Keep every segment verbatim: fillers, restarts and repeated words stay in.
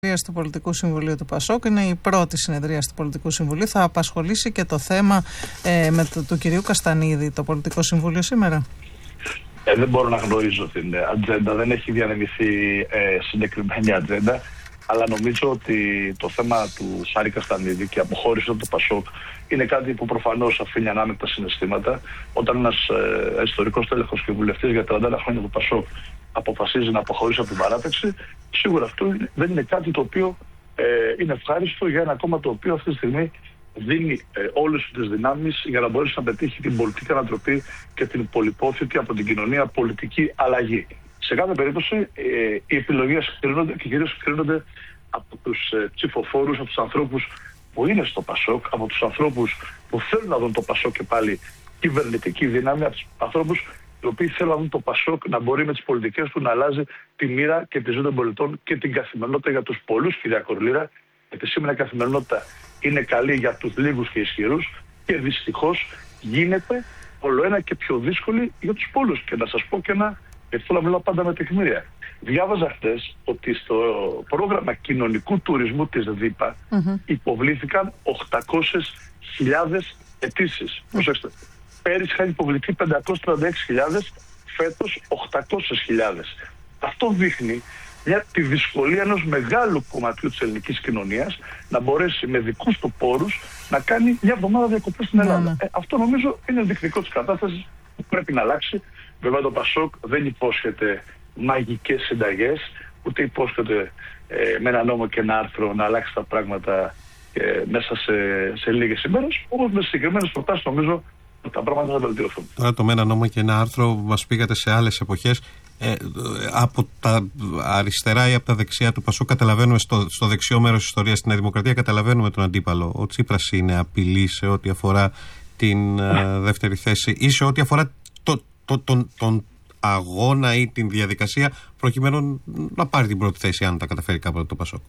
του Πολιτικού Συμβουλίου του ΠΑΣΟΚ. Είναι η πρώτη συνεδρία του Πολιτικού Συμβουλίου. Θα απασχολήσει και το θέμα ε, με το, του κυρίου Καστανίδη το Πολιτικό Συμβούλιο σήμερα. Ε, δεν μπορώ να γνωρίζω την ατζέντα, δεν έχει διανεμηθεί ε, συγκεκριμένη ατζέντα, αλλά νομίζω ότι το θέμα του Σάρη Καστανίδη και η αποχώρηση από το ΠΑΣΟΚ είναι κάτι που προφανώς αφήνει ανάμεικτα συναισθήματα. Όταν ένας ε, ιστορικός τέλεχος και βουλευτής για τριάντα χρόνια του ΠΑΣΟΚ αποφασίζει να αποχωρήσει από την παράταξη, σίγουρα αυτό δεν είναι κάτι το οποίο ε, είναι ευχάριστο για ένα κόμμα το οποίο αυτή τη στιγμή δίνει ε, όλες τις δυνάμεις για να μπορέσει να πετύχει την πολιτική ανατροπή και την πολυπόθητη από την κοινωνία πολιτική αλλαγή. Σε κάθε περίπτωση ε, οι επιλογές κρίνονται και κυρίως κρίνονται από τους ε, ψηφοφόρους, από τους ανθρώπους που είναι στο ΠΑΣΟΚ, από τους ανθρώπους που θέλουν να δουν το ΠΑΣΟΚ και πάλι κυβερνητική δύναμη, από τους ανθρώπους οι οποίοι θέλουν να δουν το ΠΑΣΟΚ να μπορεί με τις πολιτικές του να αλλάζει τη μοίρα και τη ζωή των πολιτών και την καθημερινότητα για τους πολλούς, κυρία Κορλήρα, γιατί σήμερα η καθημερινότητα είναι καλή για τους λίγους και ισχυρούς και δυστυχώς γίνεται όλο ένα και πιο δύσκολη για τους πολλούς. Και να σας πω και ένα, γιατί θέλω να μιλάω πάντα με τεκμήρια. Διάβαζα χτες ότι στο πρόγραμμα κοινωνικού τουρισμού της ΔΥΠΑ mm-hmm. υποβλήθηκαν οκτακόσιες χιλιάδες αιτήσεις. Mm-hmm. Προσέξτε. Πέρυσι είχαν υποβληθεί πεντακόσιες τριάντα έξι χιλιάδες, φέτος οκτακόσιες χιλιάδες. Αυτό δείχνει μια, τη δυσκολία ενός μεγάλου κομματιού της ελληνικής κοινωνίας να μπορέσει με δικούς του πόρους να κάνει μια εβδομάδα διακοπές στην Ελλάδα. Mm. Ε, αυτό νομίζω είναι ενδεικτικό της κατάστασης που πρέπει να αλλάξει. Βέβαια το ΠΑΣΟΚ δεν υπόσχεται μαγικές συνταγές, ούτε υπόσχεται ε, με ένα νόμο και ένα άρθρο να αλλάξει τα πράγματα ε, μέσα σε, σε λίγες ημέρες. Όμως με συγκεκριμένες προτάσεις νομίζω τα πράγματα θα βελτιωθούν. Τώρα το με ένα νόμο και ένα άρθρο μας πήγατε σε άλλες εποχές. Ε, από τα αριστερά ή από τα δεξιά του ΠΑΣΟΚ καταλαβαίνουμε στο, στο δεξιό μέρος της ιστορίας, στην Δημοκρατία, καταλαβαίνουμε τον αντίπαλο. Ο Τσίπρας είναι απειλή σε ό,τι αφορά την uh, δεύτερη θέση ή σε ό,τι αφορά το, το, τον, τον αγώνα ή την διαδικασία προκειμένου να πάρει την πρώτη θέση, αν τα καταφέρει κάποτε το ΠΑΣΟΚ.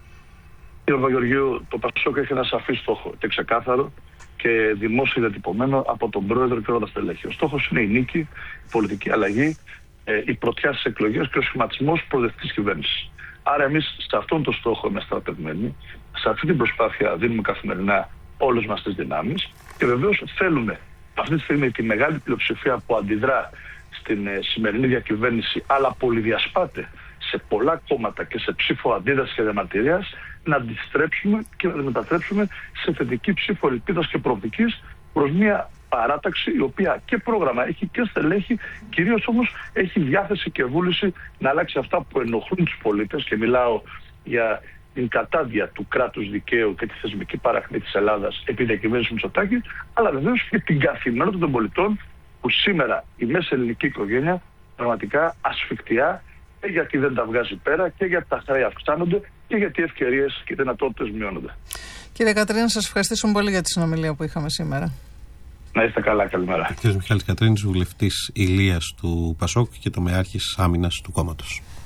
Κύριε Παπαγεωργίου, το ΠΑΣΟΚ έχει ένα σαφή στόχο και ξεκάθαρο και δημόσιο διατυπωμένο από τον πρόεδρο και όλα τα στελέχη. Ο στόχος είναι η νίκη, η πολιτική αλλαγή, η πρωτιά στις εκλογές και ο σχηματισμός προοδευτικής κυβέρνησης. Άρα εμείς σε αυτόν τον στόχο είμαστε στρατευμένοι, σε αυτή την προσπάθεια δίνουμε καθημερινά όλες μας τις δυνάμεις και βεβαίως θέλουμε αυτή τη στιγμή τη μεγάλη πλειοψηφία που αντιδρά στην ε, σημερινή διακυβέρνηση αλλά πολυδιασπάται σε πολλά κόμματα και σε ψήφο αντίδρασης και διαμαρτυρίας να αντιστρέψουμε και να τη μετατρέψουμε σε θετική ψήφο ελπίδας και προοπτικής προς μια παράταξη η οποία και πρόγραμμα έχει και στελέχη, κυρίως όμως έχει διάθεση και βούληση να αλλάξει αυτά που ενοχλούν τους πολίτες, και μιλάω για την κατάδεια του κράτους δικαίου και τη θεσμική παραχνή της Ελλάδας επί διακυβέρνησης Μητσοτάκη, αλλά βεβαίως και την καθημερινότητα των πολιτών που σήμερα η μέση ελληνική οικογένεια πραγματικά ασφικτιά, και γιατί δεν τα βγάζει πέρα και γιατί τα χρέη αυξάνονται και γιατί οι ευκαιρίες και οι δυνατότητες μειώνονται. Κύριε Κατρίνη, σας ευχαριστήσουμε πολύ για τη συνομιλία που είχαμε σήμερα. Να είστε καλά, καλημέρα. Ο κ. Μιχάλης Κατρίνης, βουλευτής Ηλίας του ΠΑΣΟΚ και τομεάρχης άμυνας του κόμματος.